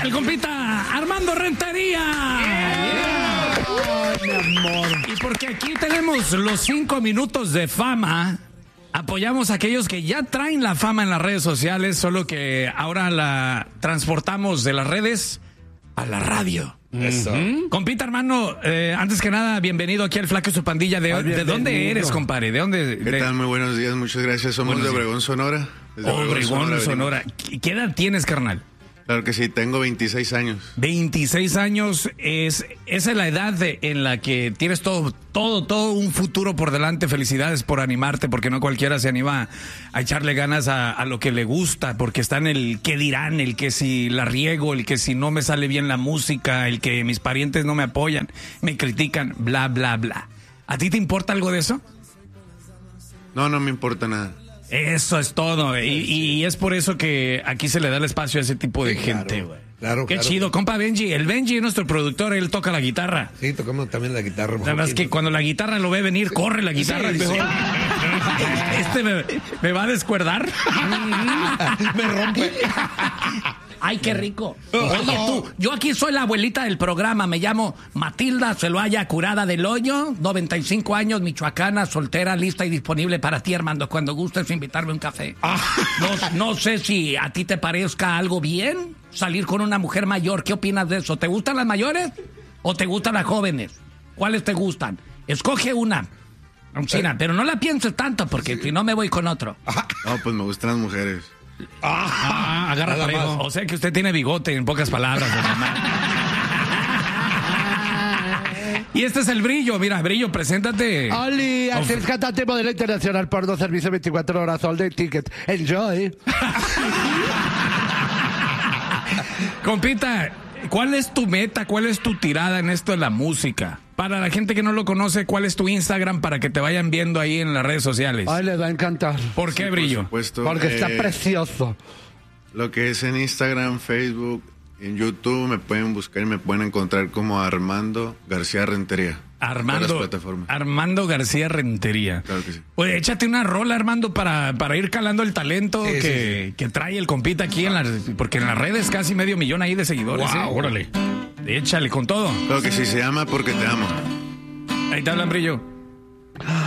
el compita Armando Rentería. Ay, mi amor. Y porque aquí tenemos los 5 minutos de fama, apoyamos a aquellos que ya traen la fama en las redes sociales, solo que ahora la transportamos de las redes a la radio. Eso. Compita, hermano, antes que nada, bienvenido aquí al Flaco y su pandilla. ¿De dónde eres, compadre? ¿De dónde? ¿Qué tal? Muy buenos días, muchas gracias. Somos de Obregón, Sonora. Desde Obregón, Sonora. ¿Qué edad tienes, carnal? Claro que sí, tengo 26 años. 26 años, esa es la edad en la que tienes todo un futuro por delante. Felicidades por animarte, porque no cualquiera se anima a echarle ganas a lo que le gusta, porque está en el qué dirán, el que si la riego, el que si no me sale bien la música, el que mis parientes no me apoyan, me critican, bla, bla, bla. ¿A ti te importa algo de eso? No me importa nada. Eso es todo, y es por eso que aquí se le da el espacio a ese tipo de gente, güey. Claro, Qué chido, compa Benji. El Benji es nuestro productor, él toca la guitarra. Sí, tocamos también la guitarra. Nada más que cuando la guitarra lo ve venir, corre la guitarra. Sí, Dice, me va a descuerdar. Me rompe. Ay, qué rico. Oye, tú, yo aquí soy la abuelita del programa, me llamo Matilda Celoaya Curada del Hoyo, 95 años, michoacana, soltera, lista y disponible para ti, Armando, cuando gustes invitarme a un café. No sé si a ti te parezca algo bien salir con una mujer mayor. ¿Qué opinas de eso? ¿Te gustan las mayores o te gustan las jóvenes? ¿Cuáles te gustan? Escoge una. Pero no la pienses tanto, porque si no me voy con otro. No, pues me gustan las mujeres. Agarra parejo. O sea que usted tiene bigote, en pocas palabras. Y este es el Brillo. Mira, Brillo, preséntate. Oli, actriz, cantante, modelo internacional, porno, servicio 24 horas, all day ticket. Enjoy. Compita, ¿cuál es tu meta? ¿Cuál es tu tirada en esto de la música? Para la gente que no lo conoce, ¿cuál es tu Instagram para que te vayan viendo ahí en las redes sociales? Ay, les va a encantar. ¿Por qué, Brillo? Por supuesto. Porque está precioso. Lo que es en Instagram, Facebook, en YouTube, me pueden buscar y me pueden encontrar como Armando García Rentería. Armando García Rentería. Claro que sí. Oye, échate una rola, Armando, para ir calando el talento que trae el compita aquí porque en las redes casi 500,000 ahí de seguidores. Wow. Órale. Échale con todo. Claro que sí, se llama Porque Te Amo. Ahí te hablan, Brillo.